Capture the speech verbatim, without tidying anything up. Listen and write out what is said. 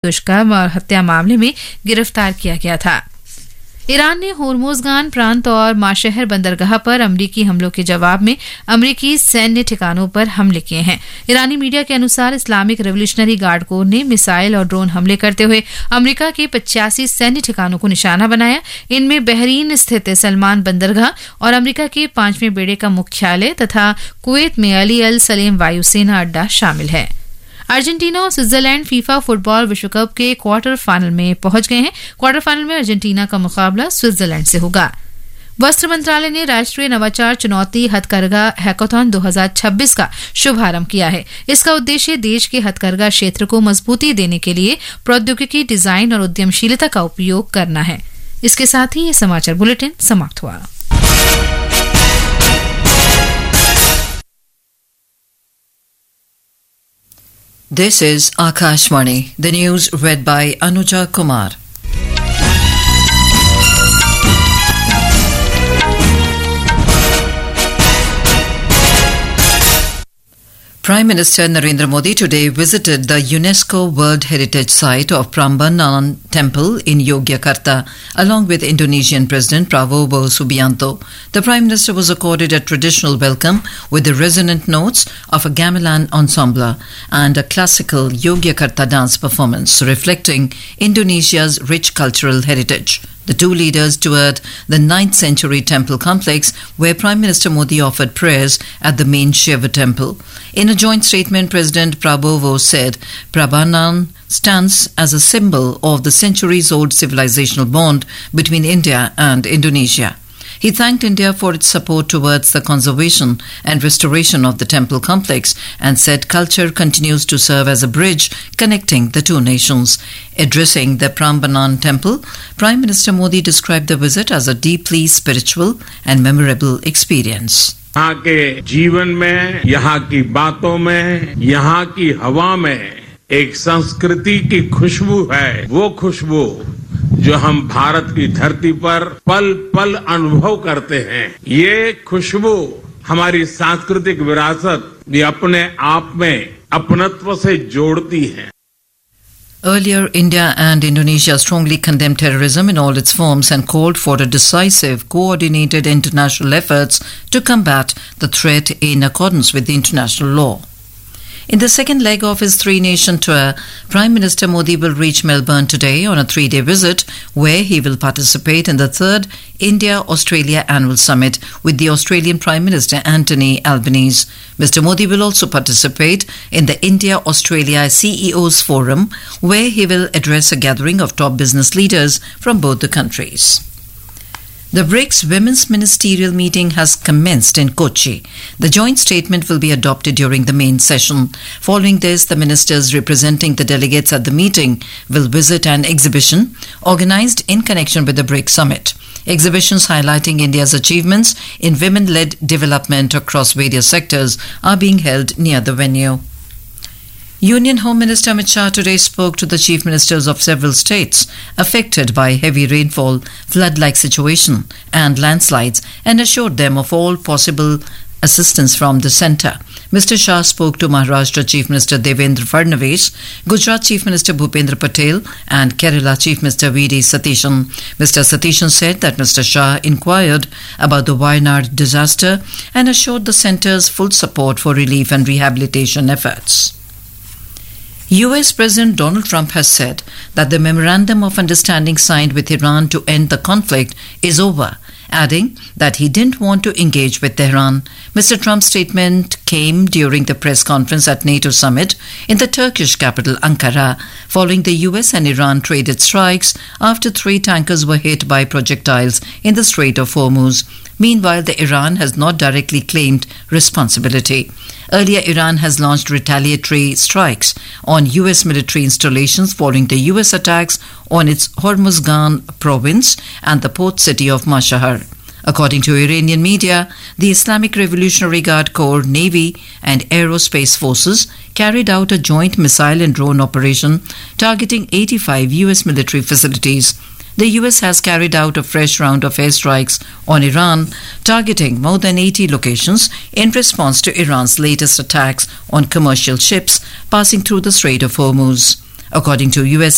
दुष्कर्म और हत्या मामले में गिरफ्तार किया गया था। ईरान ने होर्मुज़गान प्रांत और माशहर बंदरगाह पर अमरीकी हमलों के जवाब में अमरीकी सैन्य ठिकानों पर हमले किए हैं। ईरानी मीडिया के अनुसार इस्लामिक रेवोल्यूशनरी गार्ड कोर ने मिसाइल और ड्रोन हमले करते हुए अमरीका के पचासी सैन्य ठिकानों को निशाना बनाया। इनमें बहरीन स्थित सलमान बंदरगाह और अमरीका के पांचवें बेड़े का मुख्यालय तथा कुवैत में अली अल सलेम वायुसेना अड्डा शामिल है। अर्जेंटीना और स्विट्जरलैंड फीफा फुटबॉल विश्व कप के क्वार्टर फाइनल में पहुंच गए हैं। क्वार्टर फाइनल में अर्जेंटीना का मुकाबला स्विट्जरलैंड से होगा। वस्त्र मंत्रालय ने राष्ट्रीय नवाचार चुनौती हथकरघा हैकाथॉन दो हज़ार छब्बीस का शुभारंभ किया है। इसका उद्देश्य देश के हथकरघा क्षेत्र को मजबूती देने के लिए प्रौद्योगिकी, डिजाइन और उद्यमशीलता का उपयोग करना है। इसके साथ ही ये समाचार बुलेटिन समाप्त हुआ। This is Akashvani, the news read by Anuja Kumar. Prime Minister Narendra Modi today visited the UNESCO World Heritage Site of Prambanan Temple in Yogyakarta along with Indonesian President Prabowo Subianto. The Prime Minister was accorded a traditional welcome with the resonant notes of a gamelan ensemble and a classical Yogyakarta dance performance reflecting Indonesia's rich cultural heritage. The two leaders toured the ninth century temple complex where Prime Minister Modi offered prayers at the main Shiva temple. In a joint statement, President Prabowo said Prambanan stands as a symbol of the centuries-old civilizational bond between India and Indonesia. He thanked India for its support towards the conservation and restoration of the temple complex and said culture continues to serve as a bridge connecting the two nations. Addressing the Prambanan temple, Prime Minister Modi described the visit as a deeply spiritual and memorable experience. यहाँ के जीवन में, यहाँ की बातों में, यहाँ की हवा में एक संस्कृति की खुशबू है। वो खुशबू जो हम भारत की धरती पर पल पल अनुभव करते हैं। ये खुशबू हमारी सांस्कृतिक विरासत भी अपने आप में अपनत्व से जोड़ती है। Earlier, India and Indonesia strongly condemned terrorism in all its forms and called for a decisive, coordinated international efforts to combat the threat in accordance with the international law. In the second leg of his three-nation tour, Prime Minister Modi will reach Melbourne today on a three-day visit where he will participate in the third India-Australia Annual Summit with the Australian Prime Minister Anthony Albanese. Mister Modi will also participate in the India-Australia C E Os Forum where he will address a gathering of top business leaders from both the countries. The BRICS Women's Ministerial Meeting has commenced in Kochi. The joint statement will be adopted during the main session. Following this, the ministers representing the delegates at the meeting will visit an exhibition organized in connection with the BRICS summit. Exhibitions highlighting India's achievements in women-led development across various sectors are being held near the venue. Union Home Minister Amit Shah today spoke to the chief ministers of several states affected by heavy rainfall, flood-like situation and landslides and assured them of all possible assistance from the centre. Mister Shah spoke to Maharashtra Chief Minister Devendra Fadnavis, Gujarat Chief Minister Bhupendra Patel and Kerala Chief Minister V D Satishan. Mister Satishan said that Mister Shah inquired about the Wayanad disaster and assured the centre's full support for relief and rehabilitation efforts. U S President Donald Trump has said that the memorandum of understanding signed with Iran to end the conflict is over, adding that he didn't want to engage with Tehran. Mister Trump's statement came during the press conference at NATO summit in the Turkish capital Ankara, following the U S and Iran traded strikes after three tankers were hit by projectiles in the Strait of Hormuz. Meanwhile, the Iran has not directly claimed responsibility. Earlier, Iran has launched retaliatory strikes on U S military installations following the U S attacks on its Hormuzgan province and the port city of Mashhad. According to Iranian media, the Islamic Revolutionary Guard Corps, Navy and Aerospace Forces carried out a joint missile and drone operation targeting eighty-five U S military facilities. The U S has carried out a fresh round of airstrikes on Iran, targeting more than eighty locations in response to Iran's latest attacks on commercial ships passing through the Strait of Hormuz. According to U S